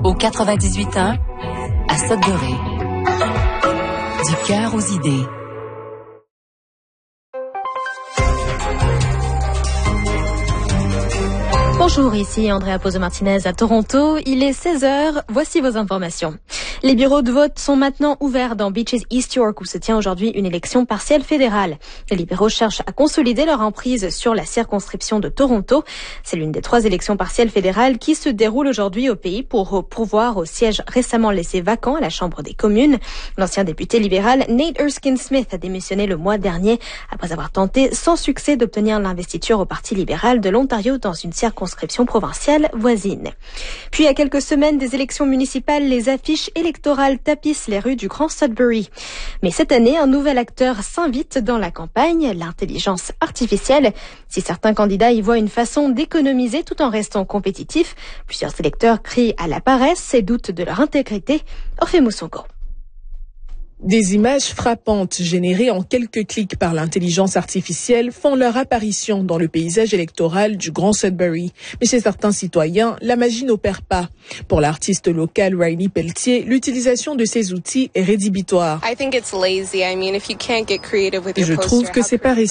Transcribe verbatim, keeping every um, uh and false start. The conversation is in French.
Au quatre-vingt-dix-huit ans, à Sudbury. Du cœur aux idées. Bonjour, ici Andrea Pozo-Martinez à Toronto. Il est seize heures. Voici vos informations. Les bureaux de vote sont maintenant ouverts dans Beaches East York où se tient aujourd'hui une élection partielle fédérale. Les libéraux cherchent à consolider leur emprise sur la circonscription de Toronto. C'est l'une des trois élections partielles fédérales qui se déroulent aujourd'hui au pays pour pourvoir au siège récemment laissé vacant à la Chambre des communes. L'ancien député libéral Nate Erskine-Smith a démissionné le mois dernier après avoir tenté sans succès d'obtenir l'investiture au Parti libéral de l'Ontario dans une circonscription provinciale voisine. Puis à quelques semaines des élections municipales, les affiches électorales tapissent les rues du Grand Sudbury. Mais cette année, un nouvel acteur s'invite dans la campagne, l'intelligence artificielle. Si certains candidats y voient une façon d'économiser tout en restant compétitifs, plusieurs électeurs crient à la paresse et doutent de leur intégrité. Orphée Moussongo. Des images frappantes générées en quelques clics par l'intelligence artificielle font leur apparition dans le paysage électoral du Grand Sudbury. Mais chez certains citoyens, la magie n'opère pas. Pour l'artiste local Riley Pelletier, l'utilisation de ces outils est rédhibitoire. I think it's lazy. I mean, if you can't get creative with your Je trouve que c'est paresseux